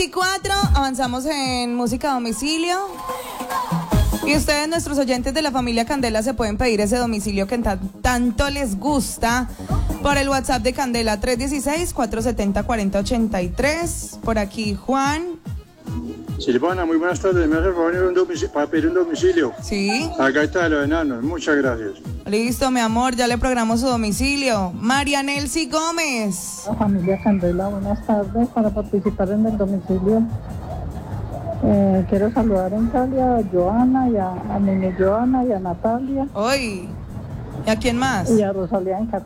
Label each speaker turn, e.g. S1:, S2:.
S1: 8:24, avanzamos en música a domicilio. Y ustedes, nuestros oyentes de la familia Candela, se pueden pedir ese domicilio que tanto les gusta por el WhatsApp de Candela, 316-470-4083. Por aquí, Juan.
S2: Silvana, muy buenas tardes. Me hace el favor para pedir un domicilio.
S1: Sí.
S2: Acá está de los enanos. Muchas gracias.
S1: Listo, mi amor, ya le programo su domicilio. María Nelcy Gómez.
S3: La familia Candela, buenas tardes. Para participar en el domicilio, quiero saludar en Cali a Joana, y a Nene Joana, y a Natalia.
S1: Hoy. ¿Y a quién más?
S3: Y a Rosalía en Cali.